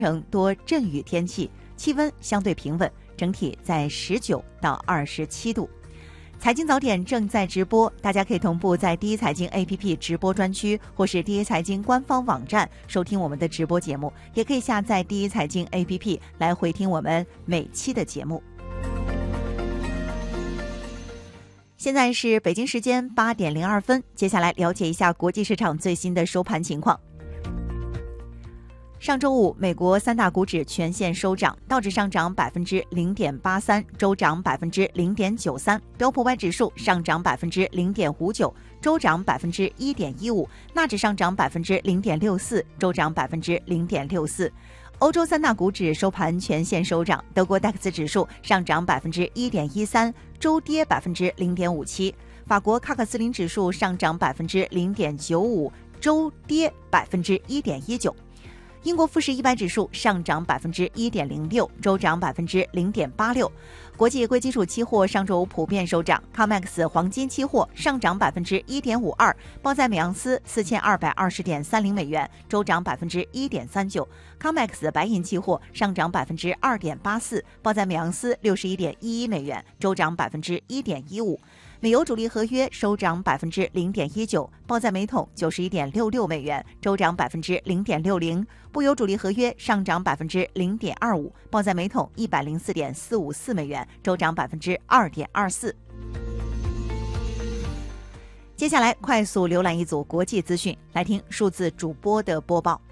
成多阵雨天气，气温相对平稳，整体在19到27度。财经早点正在直播，大家可以同步在第一财经 APP 直播专区或是第一财经官方网站收听我们的直播节目，也可以下载第一财经 APP 来回听我们每期的节目。现在是北京时间8点02分，接下来了解一下国际市场最新的收盘情况。上周五，美国三大股指全线收涨，道指上涨 0.83%， 周涨 0.93%， 标普 Y 指数上涨 0.59%， 周涨 1.15%， 纳指上涨 0.64%， 周涨 0.64%。欧洲三大股指收盘全线收涨，德国 DAX 指数上涨 1.13%， 周跌 0.57%， 法国喀克斯林指数上涨 0.95%， 周跌 1.19%。英国富时100指数上涨 1.06%， 周涨 0.86%。国际贵金属期货上周五普遍收涨 ，COMEX 黄金期货上涨 1.52%， 报在每盎司 4220.30 美元，周涨 1.39%。COMEX 白银期货上涨 2.84%， 报在每盎司 61.11 美元，周涨 1.15%。美油主力合约收涨 0.19%， 报在每桶 91.66 美元，周涨 0.60%。布油主力合约上涨 0.25%， 报在每桶 104.454 美元，周涨 2.24%。接下来快速浏览一组国际资讯，来听数字主播的播报。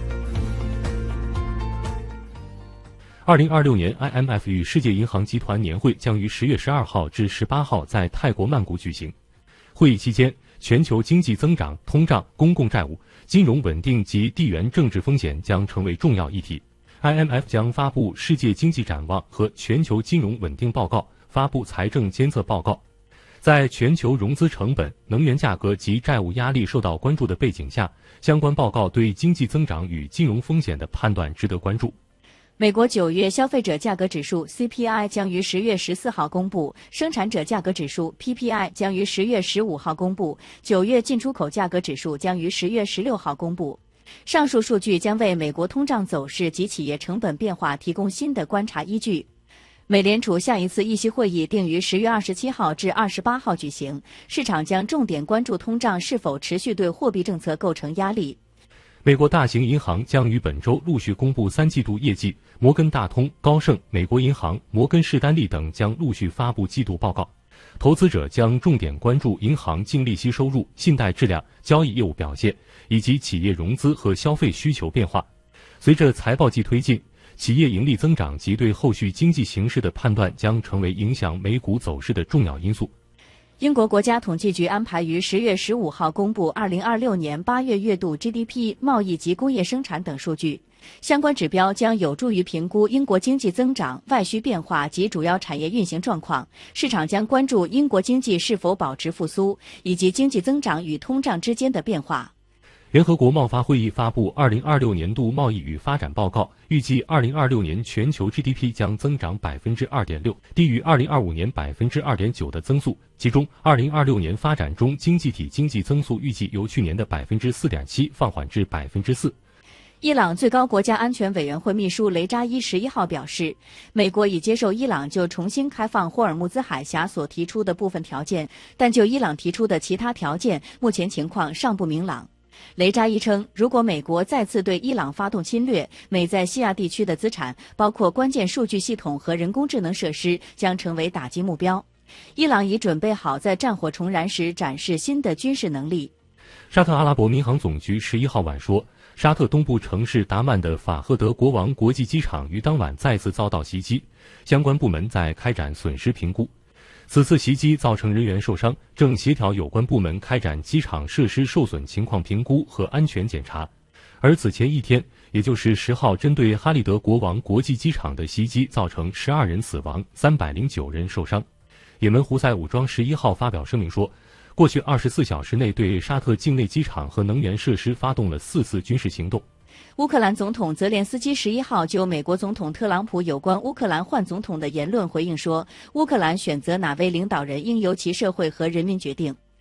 2026年 IMF 与世界银行集团年会将于10月12号至18号在泰国曼谷举行。会议期间，全球经济增长、通胀、公共债务、金融稳定及地缘政治风险将成为重要议题。IMF 将发布世界经济展望和全球金融稳定报告，发布财政监测报告。在全球融资成本、能源价格及债务压力受到关注的背景下，相关报告对经济增长与金融风险的判断值得关注。 美国9月消费者价格指数 CPI 将于10月14号公布，生产者价格指数 PPI 将于10月15号公布，9月进出口价格指数将于10月16号公布。上述数据将为美国通胀走势及企业成本变化提供新的观察依据。美联储下一次议息会议定于10月27号至28号举行，市场将重点关注通胀是否持续对货币政策构成压力。 美国大型银行将于本周陆续公布3季度业绩，摩根大通、高盛、美国银行、摩根士丹利等将陆续发布季度报告。投资者将重点关注银行净利息收入、信贷质量、交易业务表现以及企业融资和消费需求变化。随着财报季推进，企业盈利增长及对后续经济形势的判断将成为影响美股走势的重要因素。 英国国家统计局安排于10月15号公布2026年8月月度 GDP、贸易及工业生产等数据，相关指标将有助于评估英国经济增长、外需变化及主要产业运行状况。市场将关注英国经济是否保持复苏，以及经济增长与通胀之间的变化。 联合国贸发会议发布2026年度贸易与发展报告，预计2026年全球 GDP 将增长 2.6%， 低于2025年 2.9% 的增速。其中2026年发展中经济体经济增速预计由去年的 4.7% 放缓至 4%。 伊朗最高国家安全委员会秘书雷扎伊11号表示，美国已接受伊朗就重新开放霍尔木兹海峡所提出的部分条件，但就伊朗提出的其他条件，目前情况尚不明朗。雷扎伊称，如果美国再次对伊朗发动侵略，美在西亚地区的资产，包括关键数据系统和人工智能设施，将成为打击目标。伊朗已准备好在战火重燃时展示新的军事能力。 沙特阿拉伯民航总局11号晚说，沙特东部城市达曼的法赫德国王国际机场于当晚再次遭到袭击，相关部门在开展损失评估。此次袭击造成人员受伤，正协调有关部门开展机场设施受损情况评估和安全检查。而此前一天，也就是10号，针对哈利德国王国际机场的袭击造成12人死亡，309人受伤。也门胡塞武装11号发表声明说，过去24小时内对沙特境内机场和能源设施发动了4次军事行动。 乌克兰总统泽连斯基11号就美国总统特朗普有关乌克兰换总统的言论回应说，乌克兰选择哪位领导人应由其社会和人民决定。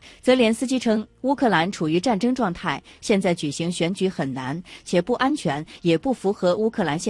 泽连斯基称，乌克兰处于战争状态，现在举行选举很难，且不安全，也不符合乌克兰